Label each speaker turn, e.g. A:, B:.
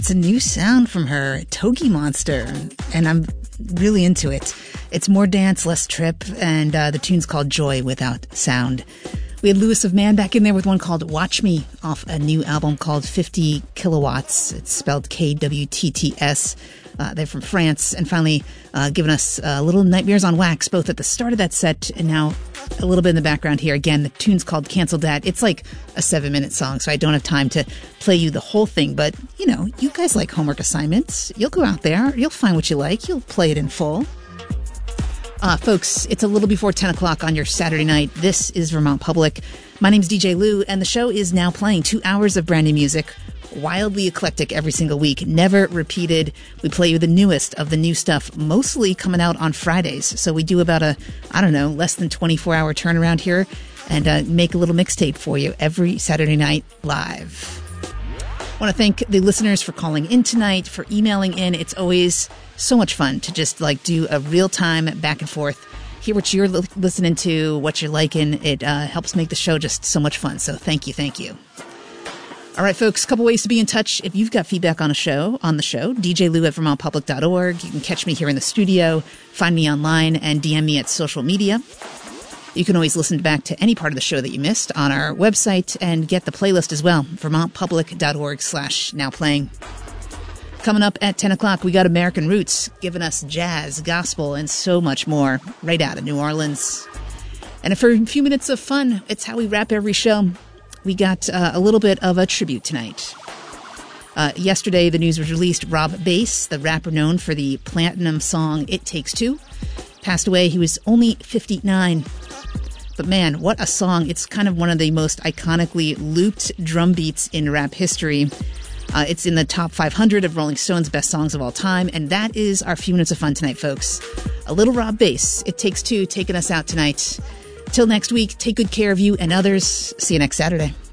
A: It's a new sound from her, Togi Monster, and I'm really into it. It's more dance, less trip, and the tune's called Joy Without Sound. We had Louis of Man back in there with one called Watch Me off a new album called 50 Kilowatts. It's spelled Kwtts. They're from France, and finally giving us little Nightmares on Wax, both at the start of that set and now a little bit in the background here. Again, the tune's called Cancel Dat. It's like a 7-minute song, so I don't have time to play you the whole thing, but, you know, you guys like homework assignments. You'll go out there, you'll find what you like, you'll play it in full. Folks, it's a little before 10 o'clock on your Saturday night. This is Vermont Public. My name's DJ Lou, and the show is now playing 2 hours of brand new music. Wildly eclectic every single week, never repeated. We play you the newest of the new stuff, mostly coming out on Fridays. So we do about less than 24-hour turnaround here and make a little mixtape for you every Saturday night live. I want to thank the listeners for calling in tonight, for emailing in. It's always so much fun to just do a real-time back and forth, hear what you're listening to, what you're liking. It helps make the show just so much fun. So thank you. All right, folks, a couple ways to be in touch. If you've got feedback on the show, djlou@vermontpublic.org. You can catch me here in the studio, find me online, and DM me at social media. You can always listen back to any part of the show that you missed on our website and get the playlist as well, vermontpublic.org/nowplaying. Coming up at 10 o'clock, we got American Roots, giving us jazz, gospel, and so much more right out of New Orleans. And for a few minutes of fun, it's how we wrap every show. We got a little bit of a tribute tonight. Yesterday, the news was released. Rob Bass, the rapper known for the platinum song It Takes Two, passed away. He was only 59. But man, what a song. It's kind of one of the most iconically looped drum beats in rap history. It's in the top 500 of Rolling Stone's best songs of all time. And that is our few minutes of fun tonight, folks. A little Rob Bass, It Takes Two, taking us out tonight. Till next week, take good care of you and others. See you next Saturday.